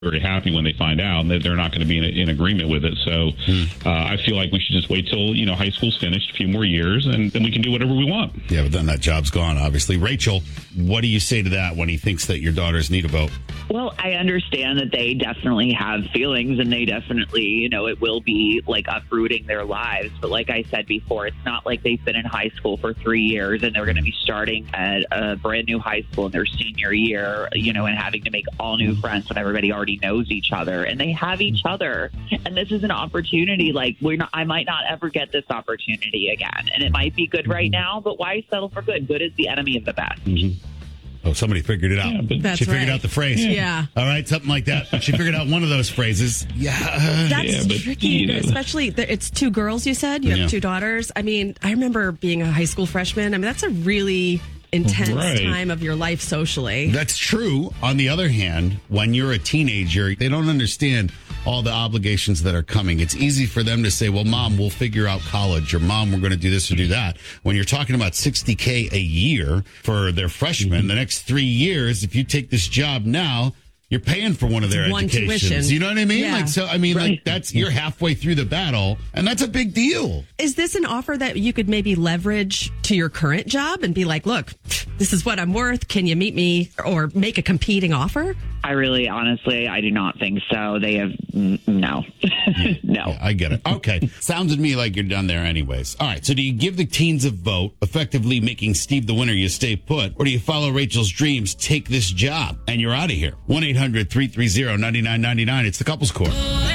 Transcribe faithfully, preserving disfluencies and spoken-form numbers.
very happy when they find out, and that they're not going to be in, in agreement with it. So uh, I feel like we should just wait till, you know, high school's finished, a few more years, and then we can do whatever we want. Yeah, but then that job's gone, obviously. Rachel, what do you say to that when he thinks that your daughters need a vote? Well, I understand that they definitely have feelings, and they definitely, you know, it will be like uprooting their lives. But like I said before, it's not like they've been in high school for three years and they're going to be starting at a brand new high school in their senior year, you know, and having to make all new friends when everybody already knows each other, and they have each other. And this is an opportunity. Like, we're not, I might not ever get this opportunity again. And it might be good right now, but why settle for good? Good is the enemy of the best. Mm-hmm. Oh, somebody figured it out. Yeah, but That's she figured right. out the phrase. Yeah. All right, something like that. She figured out one of those phrases. Yeah. That's Yeah, but, tricky, you know. especially the, it's two girls. You said you have Yeah. two daughters. I mean, I remember being a high school freshman. I mean, that's a really intense Right. time of your life socially. That's true. On the other hand, when you're a teenager, they don't understand all the obligations that are coming. It's easy for them to say, well, Mom, we'll figure out college, or Mom, we're going to do this or do that. When you're talking about sixty K a year for their freshmen, the next three years, if you take this job now, you're paying for one of their One educations. tuition. You know what I mean? Yeah. Like, so, I mean, like, Right. that's, you're halfway through the battle, and that's a big deal. Is this an offer that you could maybe leverage to your current job and be like, look, this is what I'm worth. Can you meet me, or make a competing offer? I really, honestly, I do not think so. They have, n- no. no. Yeah, I get it. Okay. Sounds to me like you're done there anyways. All right. So do you give the teens a vote, effectively making Steve the winner, you stay put, or do you follow Rachel's dreams, take this job, and you're out of here? one eight hundred three three zero nine nine nine nine. It's the Couples Court.